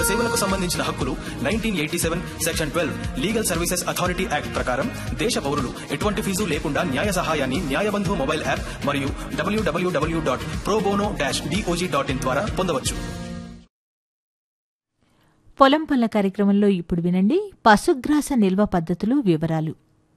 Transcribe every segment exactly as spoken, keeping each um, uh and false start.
సేవలకు సంబంధించిన హక్కులు nineteen eighty seven section twelve legal services authority act ప్రకారం దేశ పౌరులు ఎటువంటి ఫీజు లేకుండా న్యాయ సహాయాన్ని న్యాయబంధు మొబైల్ యాప్ మరియు డబ్ల్యూడబ్ల్యూడబ్ల్యూ dot pro bono dash DOJ dot in ద్వారా పొందవచ్చు. పొలం పనుల కార్యక్రమంలో ఇప్పుడు వినండి పశుగ్రాస నిల్వ పద్ధతులు వివరాలు.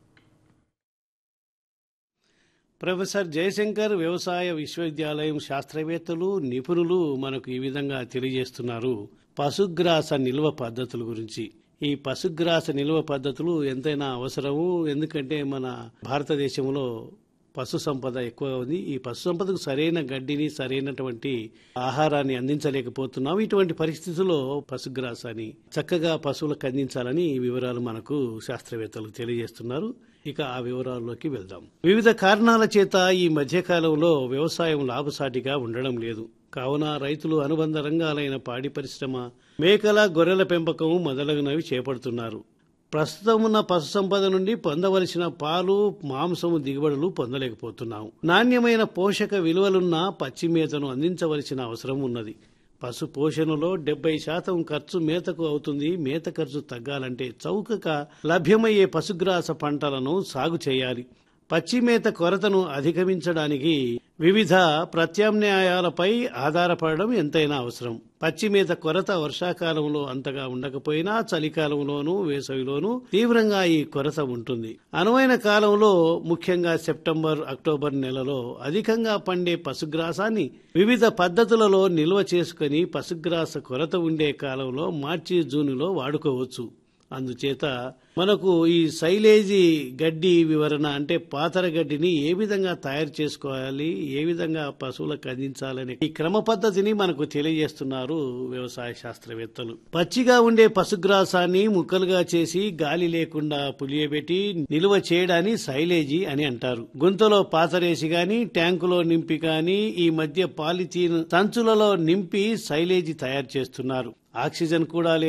ప్రొఫెసర్ జయశంకర్ వ్యవసాయ విశ్వవిద్యాలయం శాస్త్రవేత్తలు నిపుణులు మనకు ఈ విధంగా తెలియజేస్తున్నారు పశుగ్రాస నిల్వ పద్ధతుల గురించి. ఈ పశుగ్రాస నిల్వ పద్ధతులు ఎంతైనా అవసరము, ఎందుకంటే మన భారతదేశంలో పశు సంపద ఎక్కువగా ఉంది. ఈ పశు సంపదకు సరైన గడ్డిని సరైనటువంటి ఆహారాన్ని అందించలేకపోతున్నాం. ఇటువంటి పరిస్థితుల్లో పశుగ్రాసాన్ని చక్కగా పశువులకు అందించాలని ఈ వివరాలు మనకు శాస్త్రవేత్తలు తెలియజేస్తున్నారు. ఇక ఆ వివరాల్లోకి వెళ్దాం. వివిధ కారణాల చేత ఈ మధ్యకాలంలో వ్యవసాయం లాభసాటిగా ఉండడం లేదు. కావున రైతులు అనుబంధ రంగాలైన పాడి పరిశ్రమ, మేకల గొర్రెల పెంపకం మొదలగునవి చేపడుతున్నారు. ప్రస్తుతం ఉన్న పశు సంపద నుండి పొందవలసిన పాలు, మాంసము దిగుబడులు పొందలేకపోతున్నాము. నాణ్యమైన పోషక విలువలున్న పచ్చి మేతను అందించవలసిన అవసరం ఉన్నది. పశు పోషణలో డెబ్బై శాతం ఖర్చు మేతకు అవుతుంది. మేత ఖర్చు తగ్గాలంటే చౌకగా లభ్యమయ్యే పశుగ్రాస పంటలను సాగు చేయాలి. పచ్చి మేత కొరతను అధిగమించడానికి వివిధ ప్రత్యామ్నాయాలపై ఆధారపడడం ఎంతైనా అవసరం. పచ్చి మేత కొరత వర్షాకాలంలో అంతగా ఉండకపోయినా చలికాలంలోనూ వేసవిలోనూ తీవ్రంగా ఈ కొరత ఉంటుంది. అనువైన కాలంలో ముఖ్యంగా సెప్టెంబర్, అక్టోబర్ నెలలో అధికంగా పండే పశుగ్రాసాన్ని వివిధ పద్ధతులలో నిల్వ చేసుకుని పశుగ్రాస కొరత ఉండే కాలంలో మార్చి, జూన్లో వాడుకోవచ్చు. అందుచేత మనకు ఈ సైలేజీ గడ్డి వివరణ అంటే పాతర గడ్డిని ఏ విధంగా తయారు చేసుకోవాలి, ఏ విధంగా పశువులకు అందించాలని ఈ క్రమ పద్ధతిని మనకు తెలియజేస్తున్నారు వ్యవసాయ శాస్త్రవేత్తలు. పచ్చిగా ఉండే పశుగ్రాసాన్ని ముక్కలుగా చేసి గాలి లేకుండా పులియబెట్టి నిల్వ చేయడాన్ని సైలేజీ అని అంటారు. గుంతలో పాతరేసి గాని, ట్యాంకులో నింపి గాని, ఈ మధ్య పాలిథీన్ సంచులలో నింపి సైలేజీ తయారు చేస్తున్నారు. ఆక్సిజన్ కూడా